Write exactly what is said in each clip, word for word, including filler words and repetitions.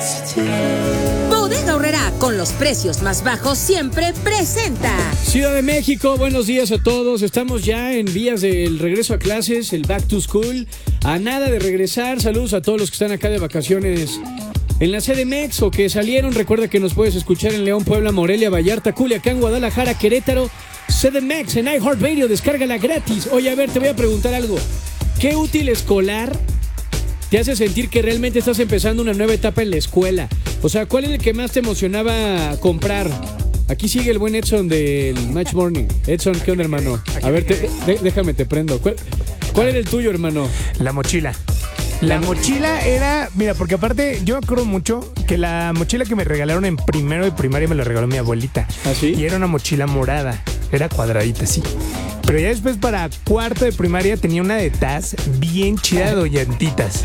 Bodega Aurrerá, con los precios más bajos siempre presenta. Ciudad de México, buenos días a todos. Estamos ya en vías del regreso a clases, el back to school. A nada de regresar. Saludos a todos los que están acá de vacaciones en la C D M X o que salieron. Recuerda que nos puedes escuchar en León, Puebla, Morelia, Vallarta, Culiacán, Guadalajara, Querétaro. C D M X en iHeartRadio, descárgala gratis. Oye, a ver, te voy a preguntar algo. ¿Qué útil escolar te hace sentir que realmente estás empezando una nueva etapa en la escuela? O sea, ¿cuál es el que más te emocionaba comprar? Aquí sigue el buen Edson del Match Morning. Edson, ¿qué onda, hermano? A ver, te, de, déjame, te prendo. ¿Cuál, ¿Cuál era el tuyo, hermano? La mochila. La mochila era, mira, porque aparte yo me acuerdo mucho que la mochila que me regalaron en primero de primaria me la regaló mi abuelita. ¿Ah, sí? Y era una mochila morada, era cuadradita, sí. Pero ya después para cuarto de primaria tenía una de Taz bien chida de llantitas.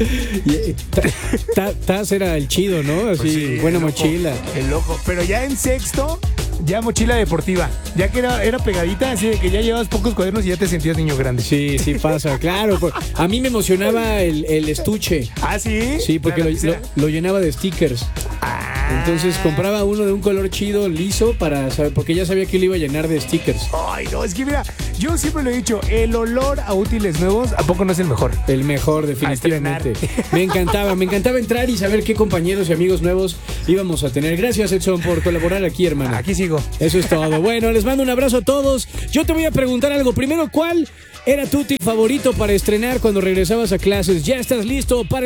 Taz era el chido, ¿no? Así, pues sí, buena el mochila. Ojo, el ojo. Pero ya en sexto, ya mochila deportiva. Ya que era, era pegadita, así de que ya llevabas pocos cuadernos y ya te sentías niño grande. Sí, sí pasa, claro. A mí me emocionaba el, el estuche. ¿Ah, sí? Sí, porque lo, lo, lo llenaba de stickers. Ah. Entonces compraba uno de un color chido, liso, para saber, porque ya sabía que lo iba a llenar de stickers. Ay, no, es que mira, yo siempre lo he dicho, el olor a útiles nuevos, ¿a poco no es el mejor? El mejor, definitivamente. Me encantaba, me encantaba entrar y saber qué compañeros y amigos nuevos íbamos a tener. Gracias, Edson, por colaborar aquí, hermano. Aquí sigo. Eso es todo. Bueno, les mando un abrazo a todos. Yo te voy a preguntar algo. Primero, ¿cuál era tu útil favorito para estrenar cuando regresabas a clases? ¿Ya estás listo para